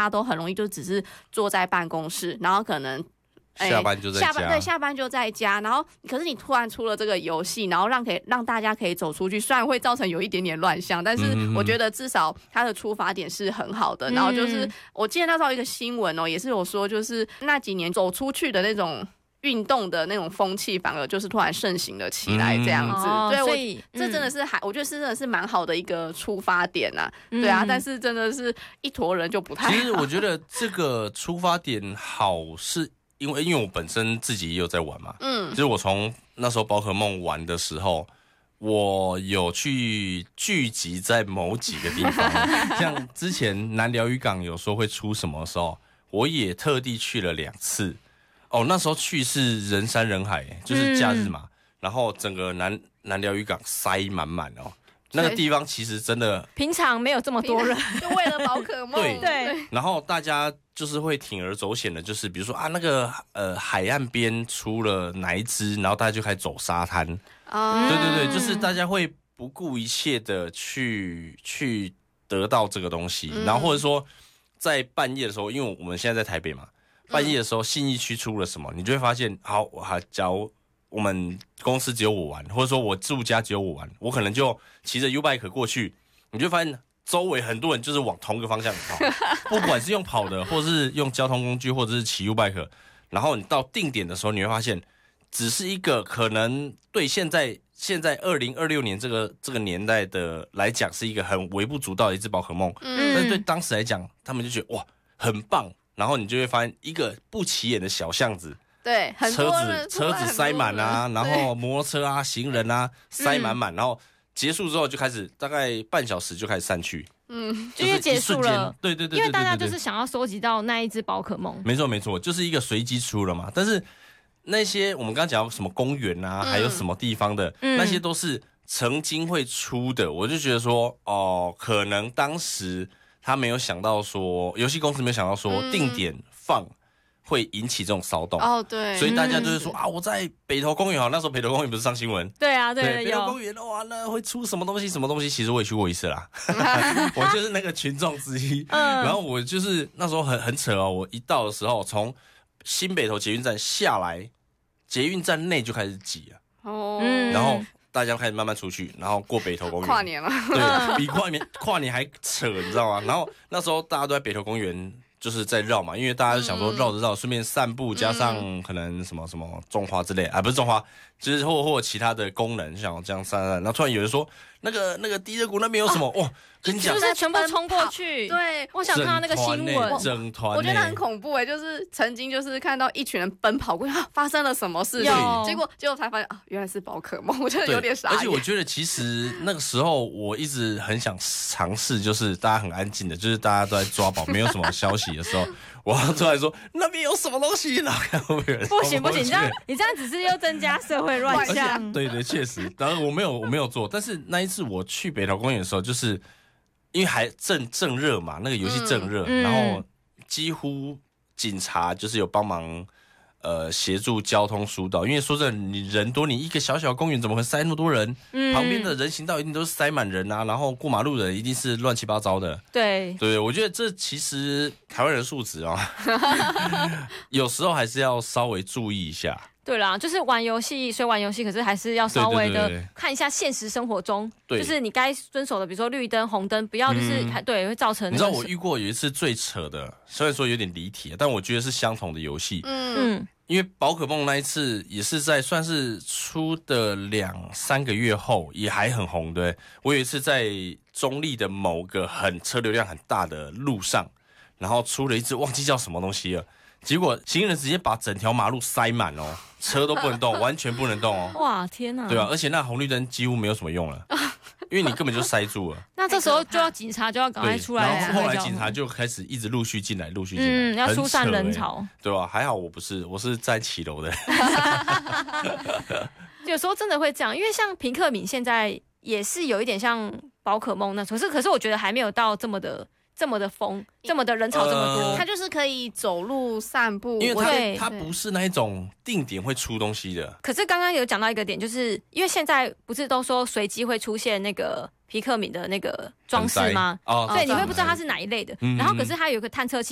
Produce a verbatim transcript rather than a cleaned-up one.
家都很容易就只是坐在办公室，然后可能。 欸、下班就在家， 下班对，下班就在家。然后，可是你突然出了这个游戏，然后让可以让大家可以走出去，虽然会造成有一点点乱象，但是我觉得至少它的出发点是很好的。嗯、然后就是，我记得那时候一个新闻哦，也是有说，就是那几年走出去的那种运动的那种风气，反而就是突然盛行了起来，这样子。嗯、对， 所以我这真的是还，我觉得是真的是蛮好的一个出发点啊。嗯、对啊，但是真的是一坨人就不太好。 其实我觉得这个出发点好是。因为因为我本身自己也有在玩嘛，嗯，就是我从那时候宝可梦玩的时候，我有去聚集在某几个地方，像之前南寮渔港有说会出什么的时候，我也特地去了两次。哦，那时候去是人山人海，就是假日嘛，嗯、然后整个南南寮渔港塞满满哦。那个地方其实真的平常没有这么多人， 就为了宝可梦。 对对。 然后大家就是会铤而走险的，就是比如说啊，那个呃海岸边出了哪一只，然后大家就开始走沙滩。啊、嗯，对对对，就是大家会不顾一切的去去得到这个东西，嗯、然后或者说在半夜的时候，因为我们现在在台北嘛，半夜的时候信义区出了什么，你就会发现，好，好，假如我们公司只有我玩，或者说我住家只有我玩，我可能就骑着 U-Bike 过去，你就发现周围很多人就是往同一个方向跑，不管是用跑的，或者是用交通工具，或者是骑 U-Bike， 然后你到定点的时候，你会发现，只是一个可能对现在现在二零二六年这个这个年代的来讲，是一个很微不足道的一只宝可梦，嗯，但是对当时来讲，他们就觉得哇很棒，然后你就会发现一个不起眼的小巷子。 对，很车多人子车子塞满啊，然后摩托车啊、行人啊塞满满，然后结束之后就开始大概半小时就开始散去， 嗯，就因为结束了， 对对对， 因为大家就是想要收集到那一只宝可梦， 没错没错，就是一个随机出了嘛。但是那些我们刚刚讲什么公园啊，嗯、还有什么地方的，嗯、那些都是曾经会出的，我就觉得说哦，可能当时他没有想到说，游戏公司没有想到说、嗯、定点放。会引起这种骚动哦，对， 所以大家就是说、嗯、啊，我在北投公园好，那时候北投公园不是上新闻？ 对啊，对， 对北投公园哇，那会出什么东西？什么东西？其实我也去过一次啦，我就是那个群众之一。嗯，然后我就是那时候很很扯哦，我一到的时候，从新北投捷运站下来，捷运站内就开始挤了。哦，然后大家开始慢慢出去，然后过北投公园。 跨年了， 对，比跨年跨年还扯，你知道吗？然后那时候大家都在北投公园。就是在绕嘛，因为大家就想说绕着绕，顺便散步，加上可能什么什么种花之类啊，不是种花，就是或或其他的功能，想这样散散。然后突然有人说，那个那个低热谷那边有什么？哇、哦，跟你讲， 就是全部冲过去。 对， 我想看到那个新闻， 整团， 我觉得很恐怖哎，就是曾经就是看到一群人奔跑过去，啊、发生了什么事情？结果结果才发现啊，原来是宝可梦，我觉得有点傻眼。 而且我觉得其实那个时候我一直很想尝试，就是大家很安静的，就是大家都在抓宝，没有什么消息的时候，我要出来说那边有什么东西，然后看会不会有人不行不行，你这样你这样只是又增加社会乱象。 对对，确实，当然我没有我没有做，但是那一次我去北投公园的时候，就是因为还正正热嘛，那个游戏正热，嗯、然后几乎警察就是有帮忙。呃，协助交通疏导，因为说真的，你人多，你一个小小公园怎么会塞那么多人？嗯，旁边的人行道一定都是塞满人啊，然后过马路的人一定是乱七八糟的。 对， 对，我觉得这其实台湾人素质啊，有时候还是要稍微注意一下。 对啦，就是玩游戏，虽然玩游戏，可是还是要稍微的看一下现实生活中，对就是你该遵守的，比如说绿灯、红灯，不要就是、嗯、对会造成。 你知道我遇过有一次最扯的，虽然说有点离题，但我觉得是相同的游戏。嗯，因为宝可梦那一次也是在算是出的两三个月后，也还很红。对，我有一次在中立的某个很车流量很大的路上，然后出了一只忘记叫什么东西了。结果行人直接把整条马路塞满哦，车都不能动，完全不能动哦。 哇，天哪！ 对啊，而且那红绿灯几乎没有什么用了，因为你根本就塞住了。 那这时候就要警察就要赶快出来。 然后后来警察就开始一直陆续进来，陆续进来，嗯， 要疏散人潮， 对吧、啊？还好我不是，我是在骑楼的。 有时候真的会这样，因为像平克敏现在也是有一点像宝可梦那，可是可是我觉得还没有到这么的。这么的疯，这么的人潮这么多， 呃、他就是可以走路散步， 因为他他不是那一种定点会出东西的。 可是刚刚有讲到一个点，就是因为现在不是都说随机会出现那个皮克敏的那个装饰吗？哦，对，你会不知道它是哪一类的。嗯、然后可是它有一个探测器